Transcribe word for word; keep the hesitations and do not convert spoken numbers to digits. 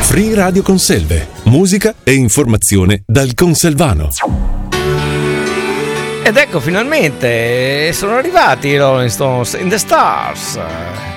Free Radio Conselve, musica e informazione dal conselvano. Ed ecco, finalmente sono arrivati i Rolling Stones in the Stars.